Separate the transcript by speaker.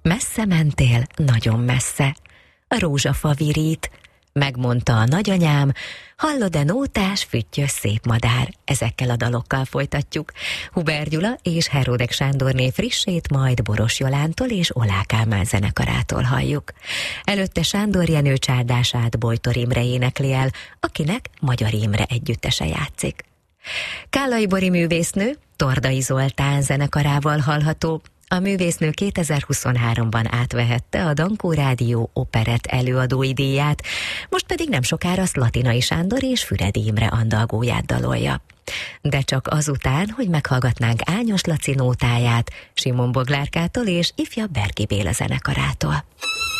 Speaker 1: Messze mentél, nagyon messze. A rózsafa virít, megmondta a nagyanyám, hallod-e nótás, füttyös szép madár. Ezekkel a dalokkal folytatjuk. Huber Gyula és Heródek Sándorné frissét majd Boros Jolántól és Oláh Kálmán zenekarától halljuk. Előtte Sándor Jenő csárdását Bojtor Imre énekli el, akinek Magyar Imre együttese játszik. Kállai Bori művésznő Tordai Zoltán zenekarával hallható. A művésznő 2023-ban átvehette a Dankó Rádió operett előadói díját, most pedig nem sokára Szlatinai Sándor és Füredi Imre andalgóját dalolja. De csak azután, hogy meghallgatnánk Ányos Laci nótáját, Simon Boglárkától és ifjabb Berki Béla zenekarától.